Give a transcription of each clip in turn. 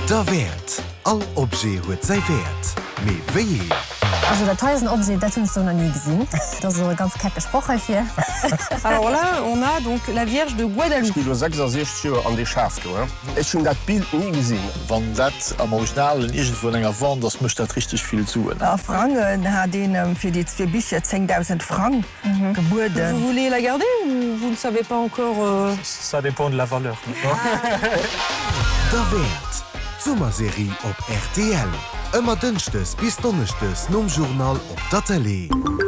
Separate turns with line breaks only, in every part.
Der Wert. All Objekt huet sei Wert. Mais wéi?
Also der teuersten Objet, das hast du noch nie gesehen. Das ist so eine ganz kecke Sprache hier.
Alors là, on a donc la Vierge de Guadalupe.
Ich bin 66 Jahre an die Schaft. Ich habe das Bild nie gesehen.
Wenn das am Original irgendwo in einer Wand, das muss das richtig viel tun.
Frank hat den für die 2 Bücher 10.000 Franken geboten.
Vous voulez la garder ou vous ne savez pas encore
Ça dépend de la valeur.
Der Wert. Sommerserie op RTL. Immer dünstes bis donnerstes nom Journal op der Tele.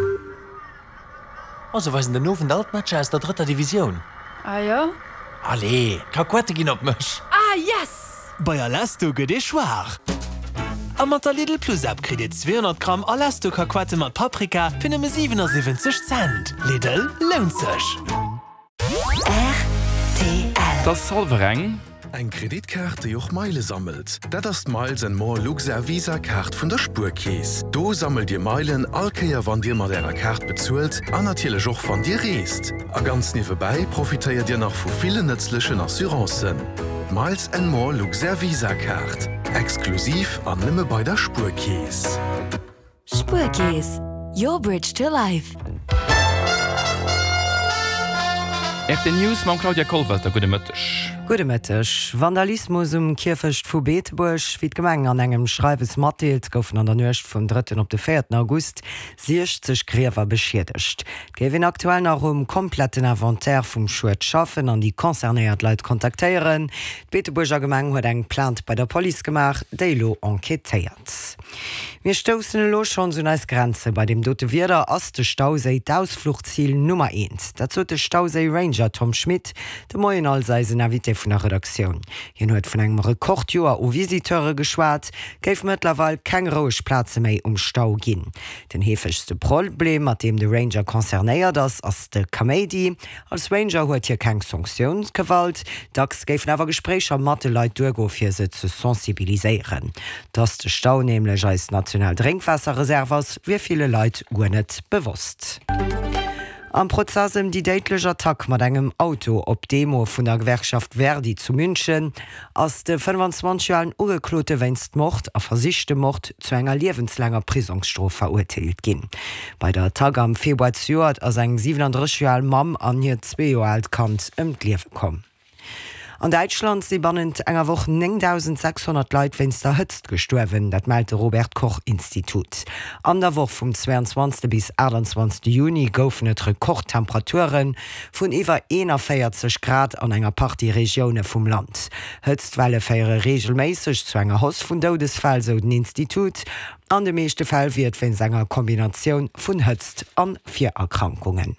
Also was den nowen Altmatscher aus der 3. Division.
Ah ja?
Allee, Kaquette ginn op mech.
Ah yes!
Bei Alasto gët e schwaar. Am mat der Lidl Plus App kredit 200 Gramm Alasto Kaquette mat Paprika fir nëmme 77 Cent. Lidl lohnt sech.
RTL.
Das Salvereng.
Ein Kreditkarte, die auch Meile sammelt. Das ist Miles & More Luxer Visa-Karte von der Spurkäse. Do sammelt ihr Meilen allkeier, wann dir mal der Karte bezahlt, und natürlich auch, wenn dir reist. Und ganz nebenbei profitiert ihr noch von vielen nützlichen Assuranzen. Miles & More Luxer Visa-Karte. Exklusiv und nimmer bei der Spurkäse.
Spurkäse. Your bridge to life.
RT News, man Claudia Kohlwalter, gute Mittag.
Gute Mittag. Vandalismus Kirfecht vu Beetbusch wie Gemeng an engem Schreibes Matteelt goufen an der Nøcht vum 3. op de 4. August 60 Gräwer beschädigt. Gewinn aktuell nach kompletten Inventär vum Schuet schaffen an die konzernéiert Leiit kontaktéieren. Beetbucher Gemeng huet eng Plant bei der Poli gemacht, déilo enquetéiert. Wir stossen lo schon so als Grenze bei dem Dote Wider ass de Stausee d'Ausfluchtziel Nummer 1. Dazu de Stausee Ranger Tom Schmidt, de Moien allseise Navité vun der Redaktion. Hien huet vun engem Rekordjoer o Visiteure geschwaart, géif mittlerweile keng roueg Plaze méi Stau ginn. Den hefegste Problem, mat dem de Ranger konzernéiert ass de Comedy. Als Ranger huet hier keng Sanktionsgewalt, dacks géifen awer Gesprächer mat de Leiit duergo fir se ze sensibiliséieren. Dats de Stau nämlich als National Drinkwasserreservers wie viele Leiit net bewusst. Am Prozessem die deitlege Attack mat engem Auto op Demo vun der Gewerkschaft Verdi zu München ass de 25-jährigen ugeklote Wenstmord a versichte Mord zu enger lebenslanger Prisonstrof verurteilt ginn. Bei der Attack am Februar zuert ass eng 37-jährigen Mam an hier 2 Jahre alt Kant Liewe kom. An Deutschland sie bannend enger woch 9.600 Leiit wennster hëtzt gestorwen, dat meldete Robert Koch Institut. An der Woche vom 22. bis 28. Juni goufen et Rekordtemperaturen vun iwwer 41 Grad an enger Partyregioune vum Land. Hëtztwelle feiere regelméisseg zu enger Hoss vun Todesfall so den Institut. An de meeschte Fall wird wenn senger Kombination vun Hëtzt an 4 Erkrankungen.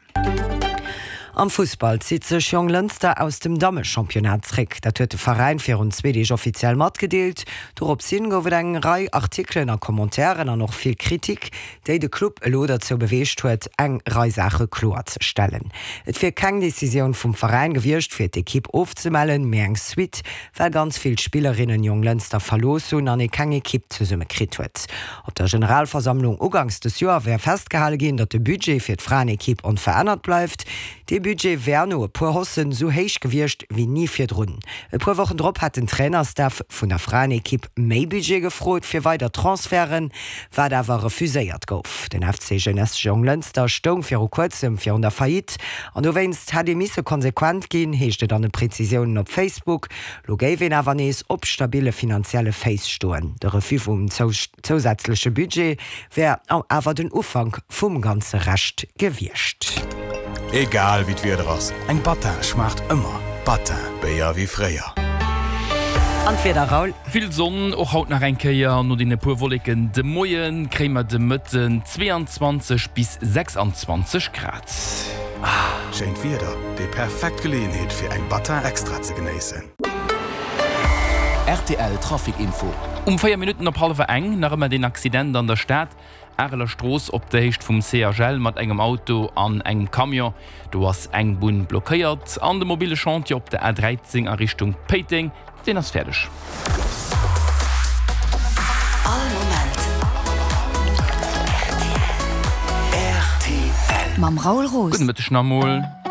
Am Fußball zieht sich Jong Lünster aus dem Damme-Championat zurück. Der huet de Verein fir uns Schwedisch offiziell matgedeelt. Dorop sinn goufet eng Reihe Artikeln a Kommentaren an noch viel Kritik, déi de Club elo dazu beweescht huet, eng Reisache klar zu stellen. Et fir keng Decision vum Verein gewircht fir d'Equipe aufzumellen, mé eng Suite, weil ganz viel Spielerinnen Jong Lünster verlos hun an e keng Equipe zu summe krit huet. Op der Generalversammlung ugangs des Joer wär festgehalten gin, dat de Budget fir d'Frauen-Equipe unverändert bleibt. De Budget wär no e puer Hossen so héich gewircht wie nie fir drun. E puer Wochen drop hat den Trainerstaff vun der Frauen-Equipe méi Budget gefrot fir weiter Transferen, war dawer refuséiert gouf. Den FC Jeunesse Jong Lünster stung fir o kurzem fir der Fait. An do wennst hat de misse konsequent gin, heechte dann de Präzisionen op Facebook, lo géiwen awer nees op stabile finanzielle Face stoen. De Refu vum zusätzliche Budget wär awer den Ufang vum ganze Recht gewircht.
Egal wie wir draus. Ein Batin schmacht immer. Batin, beier wie Freier.
Entweder Raul.
Viel Sonne, auch haut nach ein Keier, nur die purwolligen de Moien, Krämer de Mütten, 22 bis 26 Grad.
Scheint wieder die perfekte Gelegenheit für ein Batin extra zu genießen.
RTL Trafikinfo.
4 Minuten op halbe eng, nach immer den Accident an der Stadt. Erler Stroos op der Hecht vum CRL mat engem Auto an engem Kamion. Du hast eng Bun blockiert. An de mobile Chantier op der A13 a Richtung Peting, den as fertig.
Mam Raul Roos.
Guten Mittag, Schnamol.